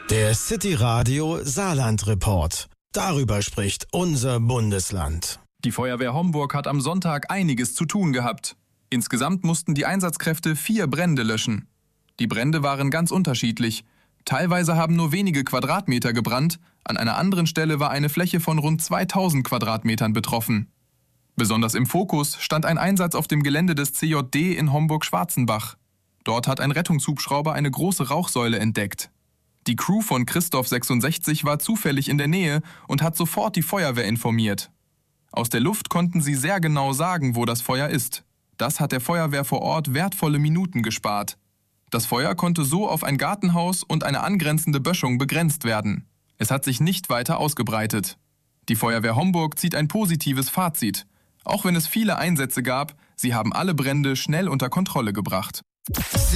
Der City Radio Saarland Report. Darüber spricht unser Bundesland. Die Feuerwehr Homburg hat am Sonntag einiges zu tun gehabt. Insgesamt mussten die Einsatzkräfte 4 Brände löschen. Die Brände waren ganz unterschiedlich. Teilweise haben nur wenige Quadratmeter gebrannt, an einer anderen Stelle war eine Fläche von rund 2000 Quadratmetern betroffen. Besonders im Fokus stand ein Einsatz auf dem Gelände des CJD in Homburg-Schwarzenbach. Dort hat ein Rettungshubschrauber eine große Rauchsäule entdeckt. Die Crew von Christoph 66 war zufällig in der Nähe und hat sofort die Feuerwehr informiert. Aus der Luft konnten sie sehr genau sagen, wo das Feuer ist. Das hat der Feuerwehr vor Ort wertvolle Minuten gespart. Das Feuer konnte so auf ein Gartenhaus und eine angrenzende Böschung begrenzt werden. Es hat sich nicht weiter ausgebreitet. Die Feuerwehr Homburg zieht ein positives Fazit. Auch wenn es viele Einsätze gab, sie haben alle Brände schnell unter Kontrolle gebracht.